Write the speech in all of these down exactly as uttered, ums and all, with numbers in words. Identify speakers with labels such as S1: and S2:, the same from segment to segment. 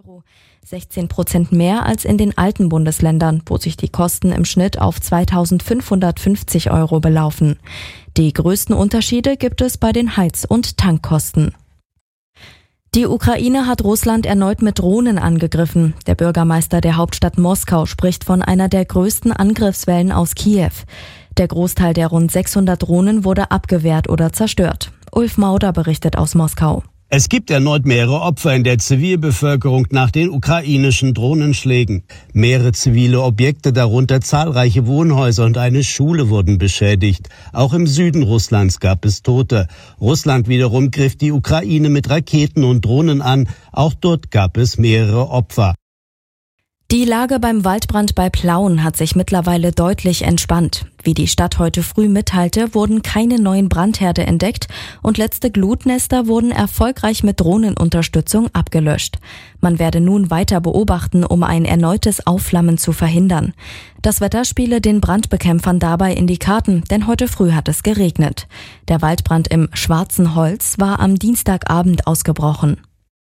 S1: Euro, sechzehn Prozent mehr als in den alten Bundesländern, wo sich die Kosten im Schnitt auf zweitausendfünfhundertfünfzig Euro belaufen. Die größten Unterschiede gibt es bei den Heiz- und Tankkosten. Die Ukraine hat Russland erneut mit Drohnen angegriffen. Der Bürgermeister der Hauptstadt Moskau spricht von einer der größten Angriffswellen aus Kiew. Der Großteil der rund sechshundert Drohnen wurde abgewehrt oder zerstört. Ulf Mauder berichtet aus Moskau.
S2: Es gibt erneut mehrere Opfer in der Zivilbevölkerung nach den ukrainischen Drohnenschlägen. Mehrere zivile Objekte, darunter zahlreiche Wohnhäuser und eine Schule, wurden beschädigt. Auch im Süden Russlands gab es Tote. Russland wiederum griff die Ukraine mit Raketen und Drohnen an. Auch dort gab es mehrere Opfer.
S1: Die Lage beim Waldbrand bei Plauen hat sich mittlerweile deutlich entspannt. Wie die Stadt heute früh mitteilte, wurden keine neuen Brandherde entdeckt und letzte Glutnester wurden erfolgreich mit Drohnenunterstützung abgelöscht. Man werde nun weiter beobachten, um ein erneutes Aufflammen zu verhindern. Das Wetter spiele den Brandbekämpfern dabei in die Karten, denn heute früh hat es geregnet. Der Waldbrand im Schwarzen Holz war am Dienstagabend ausgebrochen.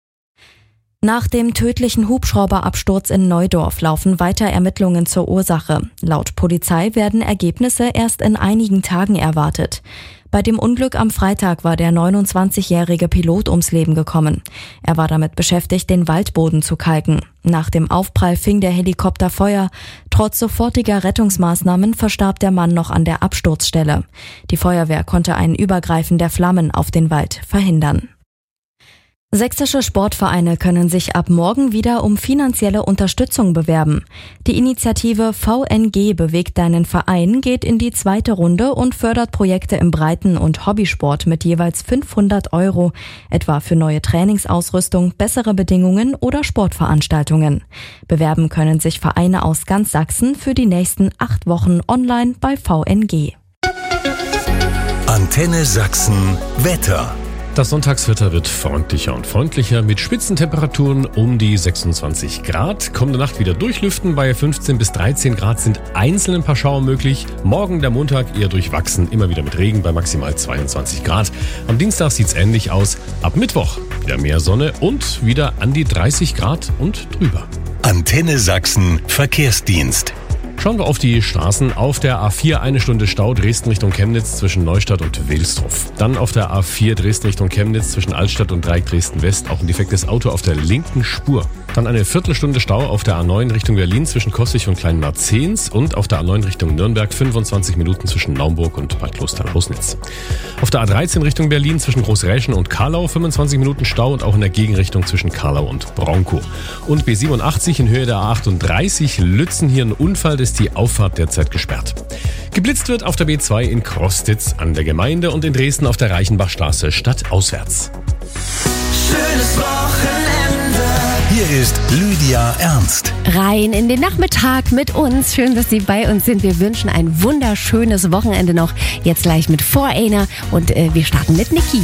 S1: Nach dem tödlichen Hubschrauberabsturz in Neudorf laufen weiter Ermittlungen zur Ursache. Laut Polizei werden Ergebnisse erst in einigen Tagen erwartet. Bei dem Unglück am Freitag war der neunundzwanzigjährige Pilot ums Leben gekommen. Er war damit beschäftigt, den Waldboden zu kalken. Nach dem Aufprall fing der Helikopter Feuer. Trotz sofortiger Rettungsmaßnahmen verstarb der Mann noch an der Absturzstelle. Die Feuerwehr konnte ein Übergreifen der Flammen auf den Wald verhindern. Sächsische Sportvereine können sich ab morgen wieder um finanzielle Unterstützung bewerben. Die Initiative V N G bewegt deinen Verein geht in die zweite Runde und fördert Projekte im Breiten- und Hobbysport mit jeweils fünfhundert Euro, etwa für neue Trainingsausrüstung, bessere Bedingungen oder Sportveranstaltungen. Bewerben können sich Vereine aus ganz Sachsen für die nächsten acht Wochen online bei V N G.
S3: Antenne Sachsen Wetter.
S4: Das Sonntagswetter wird freundlicher und freundlicher mit Spitzentemperaturen um die sechsundzwanzig Grad. Kommende Nacht wieder durchlüften. Bei fünfzehn bis dreizehn Grad sind einzeln ein paar Schauer möglich. Morgen der Montag eher durchwachsen, immer wieder mit Regen bei maximal zweiundzwanzig Grad. Am Dienstag sieht's ähnlich aus. Ab Mittwoch wieder mehr Sonne und wieder an die dreißig Grad und drüber.
S3: Antenne Sachsen Verkehrsdienst.
S4: Schauen wir auf die Straßen. Auf der A vier eine Stunde Stau Dresden Richtung Chemnitz zwischen Neustadt und Wilsdruff. Dann auf der A vier Dresden Richtung Chemnitz zwischen Altstadt und Dreieck Dresden West auch ein defektes Auto auf der linken Spur. Dann eine Viertelstunde Stau auf der A neun Richtung Berlin zwischen Kossich und Kleinmarzens und auf der A neun Richtung Nürnberg fünfundzwanzig Minuten zwischen Naumburg und Bad Klosterneuburg. Auf der A dreizehn Richtung Berlin zwischen Großräschen und Karlau fünfundzwanzig Minuten Stau und auch in der Gegenrichtung zwischen Karlau und Bronkow. Und B siebenundachtzig in Höhe der A achtunddreißig Lützen hier ein Unfall, ist die Auffahrt derzeit gesperrt. Geblitzt wird auf der B zwei in Krostitz an der Gemeinde und in Dresden auf der Reichenbachstraße stadtauswärts.
S5: Schönes Wochenende.
S3: Hier ist Lydia Ernst.
S6: Rein in den Nachmittag mit uns. Schön, dass Sie bei uns sind. Wir wünschen ein wunderschönes Wochenende noch. Jetzt gleich mit Foreigner und äh, wir starten mit Niki.